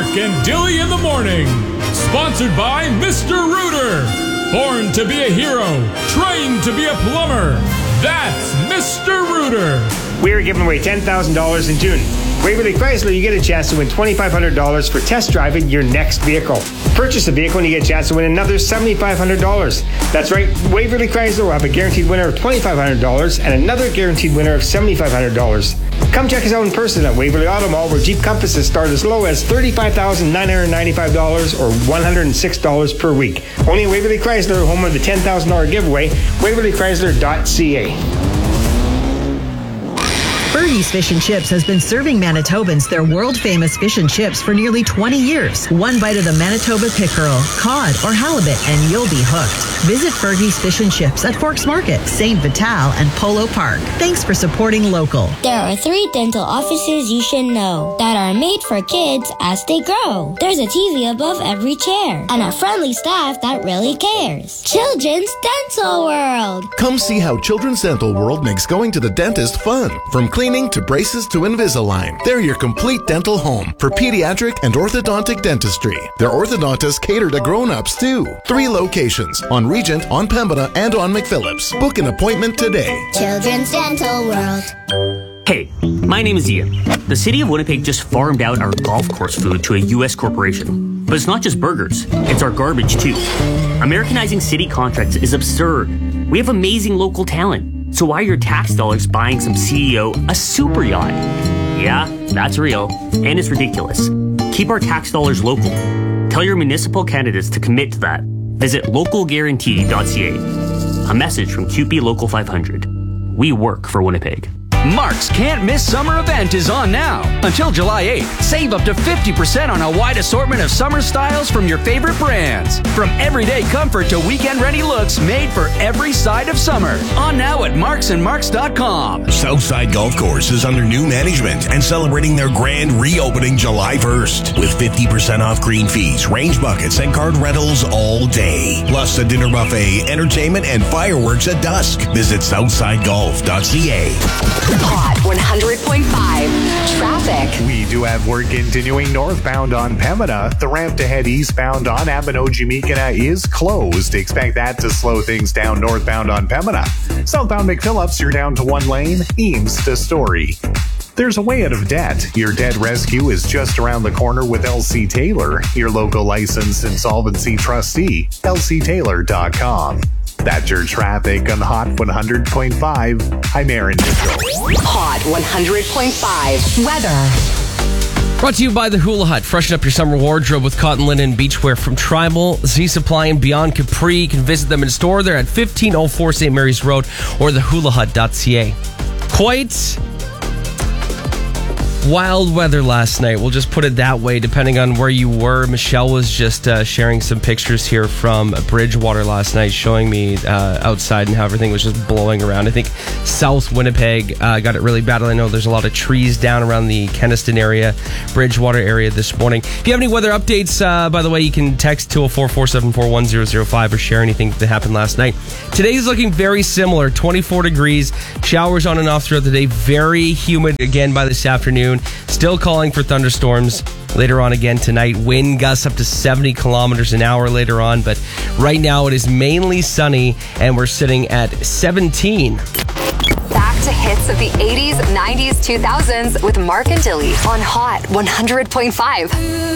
and Dilly in the Morning. Sponsored by Mr. Rooter. Born to be a hero, trained to be a plumber. That's Mr. Rooter. We're giving away $10,000 in June. Waverly Chrysler, you get a chance to win $2,500 for test driving your next vehicle. Purchase a vehicle and you get a chance to win another $7,500. That's right, Waverly Chrysler will have a guaranteed winner of $2,500 and another guaranteed winner of $7,500. Come check us out in person at Waverly Auto Mall, where Jeep Compasses start as low as $35,995 or $106 per week. Only at Waverly Chrysler, home of the $10,000 giveaway, waverlychrysler.ca. Fergie's Fish and Chips has been serving Manitobans their world-famous fish and chips for nearly 20 years. One bite of the Manitoba pickerel, cod, or halibut, and you'll be hooked. Visit Fergie's Fish and Chips at Forks Market, St. Vital, and Polo Park. Thanks for supporting local. There are 3 dental offices you should know that are made for kids as they grow. There's a TV above every chair and a friendly staff that really cares. Children's Dental World. Come see how Children's Dental World makes going to the dentist fun. From cleaning to braces to Invisalign. They're your complete dental home for pediatric and orthodontic dentistry. Their orthodontists cater to grown-ups too. 3 locations, on Regent, on Pembina, and on McPhillips. Book an appointment today. Children's Dental World. Hey, my name is Ian. The city of Winnipeg just farmed out our golf course food to a U.S. corporation. But it's not just burgers, it's our garbage too. Americanizing city contracts is absurd. We have amazing local talent. So why are your tax dollars buying some CEO a super yacht? Yeah, that's real, and it's ridiculous. Keep our tax dollars local. Tell your municipal candidates to commit to that. Visit localguarantee.ca. A message from QP Local 500. We work for Winnipeg. Mark's Can't Miss Summer event is on now. Until July 8th, save up to 50% on a wide assortment of summer styles from your favorite brands. From everyday comfort to weekend-ready looks made for every side of summer. On now at marksandmarks.com. Southside Golf Course is under new management and celebrating their grand reopening July 1st with 50% off green fees, range buckets, and card rentals all day. Plus a dinner buffet, entertainment, and fireworks at dusk. Visit southsidegolf.ca. Hot 100.5 traffic. We do have work continuing northbound on Pembina. The ramp to head eastbound on Abinogi-Meekina is closed. Expect that to slow things down northbound on Pembina. Southbound McPhillips, you're down to 1 lane. Eames to Story. There's a way out of debt. Your debt rescue is just around the corner with LC Taylor, your local licensed insolvency trustee. lctaylor.com. That's your traffic on Hot 100.5. I'm Aaron Mitchell. Hot 100.5 weather. Brought to you by the Hula Hut. Freshen up your summer wardrobe with cotton linen beachwear from Tribal, Z Supply, and Beyond Capri. You can visit them in store. They're at 1504 St. Mary's Road or thehulahut.ca. Quite wild weather last night. We'll just put it that way, depending on where you were. Michelle was just sharing some pictures here from Bridgewater last night, showing me outside and how everything was just blowing around. I think South Winnipeg got it really bad. I know there's a lot of trees down around the Kenaston area, Bridgewater area this morning. If you have any weather updates, by the way, you can text 204-474-1005 or share anything that happened last night. Today's looking very similar. 24 degrees, showers on and off throughout the day. Very humid again by this afternoon. Still calling for thunderstorms later on again tonight. Wind gusts up to 70 kilometers an hour later on. But right now it is mainly sunny and we're sitting at 17. Back to hits of the 80s, 90s, 2000s with Mark and Dilly on Hot 100.5.